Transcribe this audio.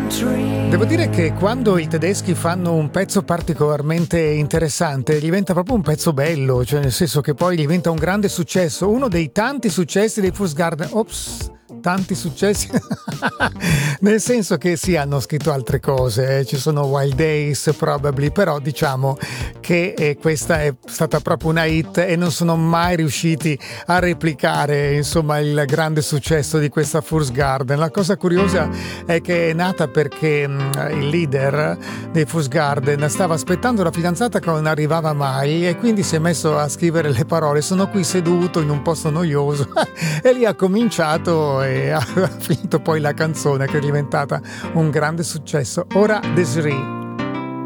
Devo dire che quando i tedeschi fanno un pezzo particolarmente interessante diventa proprio un pezzo bello, cioè nel senso che poi diventa un grande successo, uno dei tanti successi dei Fools Garden. Ops, tanti successi nel senso che sì, hanno scritto altre cose, ci sono Wild Days probably, però diciamo che questa è stata proprio una hit e non sono mai riusciti a replicare insomma il grande successo di questa Fools Garden. La cosa curiosa è che è nata perché il leader dei Fools Garden stava aspettando la fidanzata che non arrivava mai e quindi si è messo a scrivere le parole: sono qui seduto in un posto noioso e lì ha cominciato e ha finito poi la canzone che è diventata un grande successo. Ora Desiree.